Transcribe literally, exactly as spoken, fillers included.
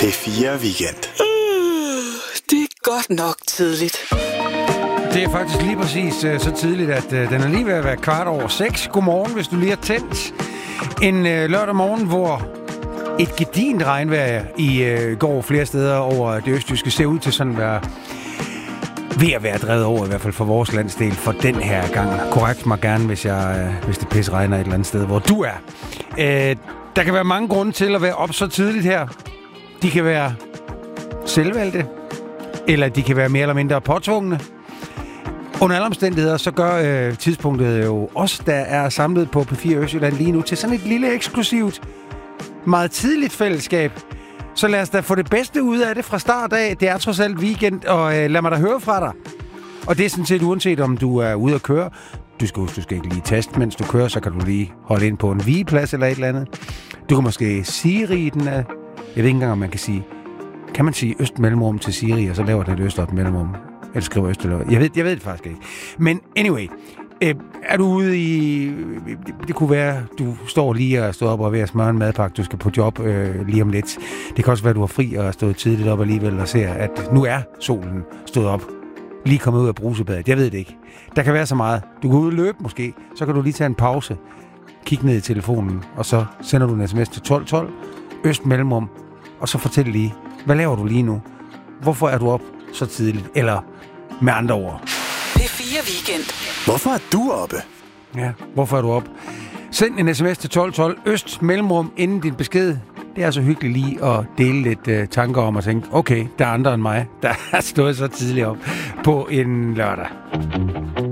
P fire Weekend. Øh, det er godt nok tidligt. Det er faktisk lige præcis uh, så tidligt, at uh, den er lige ved at være kvart over seks. Godmorgen, hvis du lige har tændt. En uh, lørdag morgen, hvor et gedigent regnvejr i uh, går flere steder over det østjyske ser ud til sådan at være ved at være drevet over, i hvert fald for vores landsdel, for den her gang. Korrekt mig gerne, hvis, jeg, uh, hvis det pisse regner et eller andet sted, hvor du er. Uh, der kan være mange grunde til at være op så tidligt her. De kan være selvvalgte, eller de kan være mere eller mindre påtvungne. Under alle omstændigheder, så gør øh, tidspunktet jo os, der er samlet på P fire Østjylland lige nu, til sådan et lille eksklusivt, meget tidligt fællesskab. Så lad os da få det bedste ud af det fra start af. Det er trods alt weekend, og øh, lad mig da høre fra dig. Og det er sådan set uanset, om du er ude at køre. Du skal huske, du skal ikke lige taste, mens du kører, så kan du lige holde ind på en vigeplads eller et eller andet. Du kan måske Siri den af. Jeg ved ikke engang, om man kan sige... Kan man sige øst mellemrum til Siri, og så laver den et øst op mellemrum? Eller skriver øst eller... Jeg ved, jeg ved det faktisk ikke. Men anyway, øh, er du ude i... Det kunne være, du står lige og står op og er ved at smøre en madpakke, du skal på job øh, lige om lidt. Det kan også være, at du har fri og er stået tidligt op alligevel og ser, at nu er solen stået op. Lige kommet ud af brusebadet. Jeg ved det ikke. Der kan være så meget. Du kan ud og løbe måske, så kan du lige tage en pause. Kig ned i telefonen, og så sender du en sms til tolv tolv. Øst mellemrum. Og så fortæl lige, hvad laver du lige nu? Hvorfor er du op så tidligt? Eller med andre ord. P fire Weekend. Hvorfor er du oppe? Ja, hvorfor er du op? Send en sms til tolv tolv. Øst mellemrum inden din besked. Det er så hyggeligt lige at dele lidt uh, tanker om og tænke, okay, der er andre end mig, der har stået så tidligt op på en lørdag.